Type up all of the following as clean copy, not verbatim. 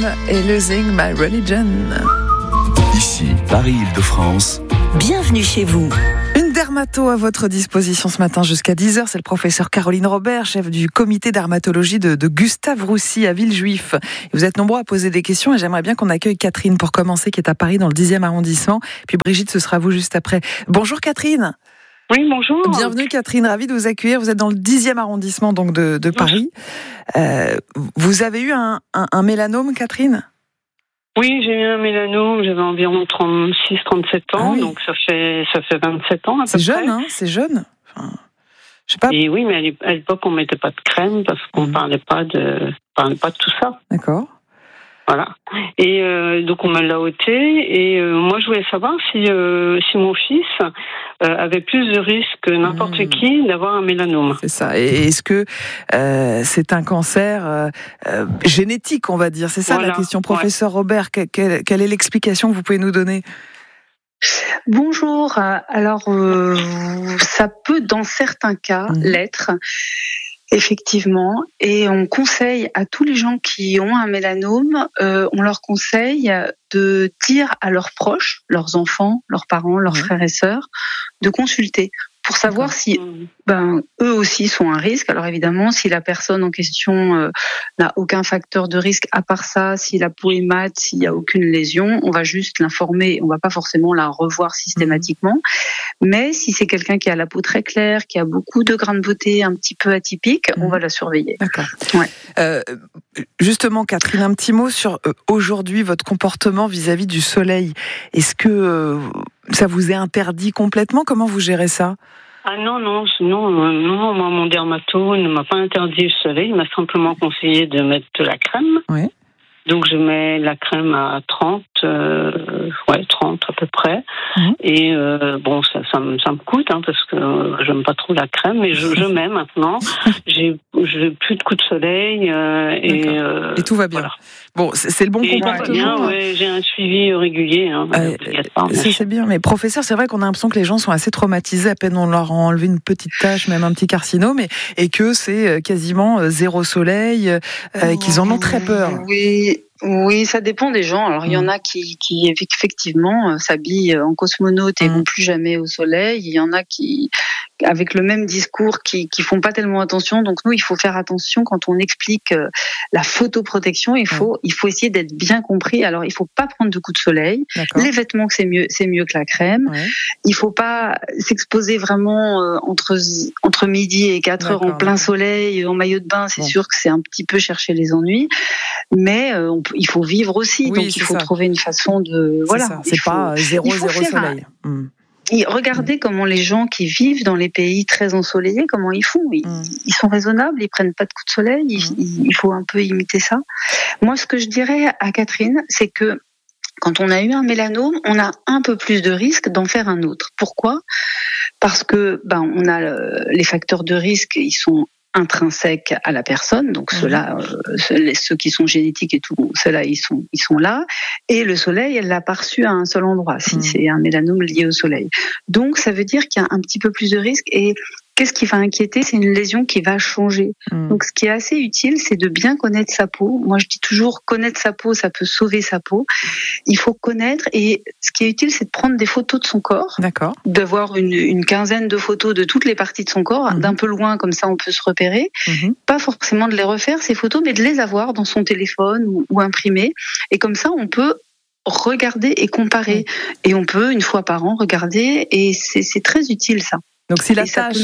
et Losing My Religion. Ici, Paris-Île-de-France. Bienvenue chez vous. Une dermato à votre disposition ce matin jusqu'à 10h. C'est le professeur Caroline Robert, chef du comité dermatologie de Gustave Roussy à Villejuif. Vous êtes nombreux à poser des questions et j'aimerais bien qu'on accueille Catherine pour commencer, qui est à Paris dans le 10e arrondissement. Puis Brigitte, ce sera vous juste après. Bonjour Catherine. Oui, bonjour. Bienvenue Catherine, ravie de vous accueillir. Vous êtes dans le 10e arrondissement donc de Paris. Vous avez eu un mélanome, Catherine ? Oui, j'ai eu un mélanome, j'avais environ 36-37 ans, oui. Donc ça fait 27 ans à peu près. C'est jeune, hein ? C'est jeune. Enfin, je sais pas. Et oui, mais à l'époque, on mettait pas de crème parce qu'on parlait pas de tout ça. D'accord. Voilà. Et donc on me l'a ôté. Et moi, je voulais savoir si mon fils avait plus de risques que n'importe qui d'avoir un mélanome. C'est ça. Et est-ce que c'est un cancer génétique, on va dire ? C'est ça, voilà, la question. Professeur Robert, quelle est l'explication que vous pouvez nous donner ? Bonjour. Alors, ça peut, dans certains cas, l'être. Effectivement, et on conseille à tous les gens qui ont un mélanome, on leur conseille de dire à leurs proches, leurs enfants, leurs parents, leurs frères et sœurs, de consulter pour savoir si eux aussi sont un risque. Alors évidemment, si la personne en question n'a aucun facteur de risque à part ça, si la peau est mate, s'il n'y a aucune lésion, on va juste l'informer, on va pas forcément la revoir systématiquement. Mais si c'est quelqu'un qui a la peau très claire, qui a beaucoup de grains de beauté un petit peu atypiques, on va la surveiller. D'accord. Ouais. Justement, Catherine, un petit mot sur aujourd'hui votre comportement vis-à-vis du soleil. Est-ce que ça vous est interdit complètement ? Comment vous gérez ça ? Ah non, moi, mon dermato ne m'a pas interdit le soleil, il m'a simplement conseillé de mettre de la crème. Oui. Donc je mets la crème à 30 à peu près. Et bon, ça me coûte parce que j'aime pas trop la crème, mais je mets maintenant. J'ai plus de coups de soleil et tout va bien. Voilà. Bon, c'est le bon comportement. J'ai un suivi régulier. C'est bien, mais professeur, c'est vrai qu'on a l'impression que les gens sont assez traumatisés à peine on leur a enlevé une petite tache, même un petit carcinome, et que c'est quasiment zéro soleil, qu'ils en ont très peur. Oui, ça dépend des gens. Alors, il y en a qui effectivement s'habillent en cosmonaute et vont plus jamais au soleil. Il y en a qui, avec le même discours, qui font pas tellement attention. Donc, nous, il faut faire attention quand on explique la photoprotection. Il faut essayer d'être bien compris. Alors, il faut pas prendre de coups de soleil. D'accord. Les vêtements, c'est mieux que la crème. Ouais. Il faut pas s'exposer vraiment entre midi et 4 heures en plein soleil, en maillot de bain. C'est sûr que c'est un petit peu chercher les ennuis. Mais il faut vivre aussi, donc il faut trouver une façon de... Voilà, c'est pas zéro soleil. Et regardez comment les gens qui vivent dans les pays très ensoleillés, comment ils font. Ils sont raisonnables, ils prennent pas de coups de soleil, il faut un peu imiter ça. Moi, ce que je dirais à Catherine, c'est que quand on a eu un mélanome, on a un peu plus de risque d'en faire un autre. Pourquoi ? Parce que on a les facteurs de risque, ils sont intrinsèques à la personne, donc ceux qui sont génétiques et tout, ceux-là ils sont là, et le soleil, elle l'a pas reçu à un seul endroit, si c'est un mélanome lié au soleil. Donc ça veut dire qu'il y a un petit peu plus de risque, et qu'est-ce qui va inquiéter ? C'est une lésion qui va changer. Donc, ce qui est assez utile, c'est de bien connaître sa peau. Moi, je dis toujours, connaître sa peau, ça peut sauver sa peau. Il faut connaître, et ce qui est utile, c'est de prendre des photos de son corps. D'accord. D'avoir une quinzaine de photos de toutes les parties de son corps, d'un peu loin, comme ça, on peut se repérer. Pas forcément de les refaire, ces photos, mais de les avoir dans son téléphone ou imprimées. Et comme ça, on peut regarder et comparer. Et on peut, une fois par an, regarder, et c'est très utile, ça. Donc si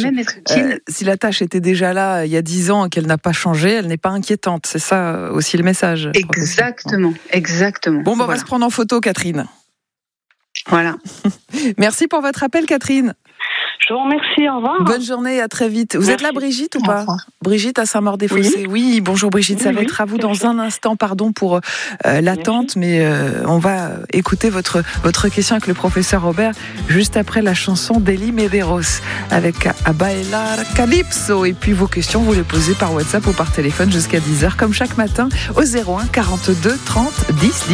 la tâche était déjà là il y a 10 ans et qu'elle n'a pas changé, elle n'est pas inquiétante. C'est ça aussi le message. Exactement. Bon, on va se prendre en photo, Catherine. Voilà. Merci pour votre appel, Catherine. Je vous remercie, au revoir. Bonne journée, à très vite. Vous êtes là, Brigitte, ou pas ? Brigitte à Saint-Maur-des-Fossés. Oui, bonjour Brigitte, ça va être à vous dans un instant. Pardon pour l'attente, mais on va écouter votre question avec le professeur Robert juste après la chanson d'Eli Medeiros avec A Bailar Calypso. Et puis vos questions, vous les posez par WhatsApp ou par téléphone jusqu'à 10h, comme chaque matin, au 01 42 30 10 10.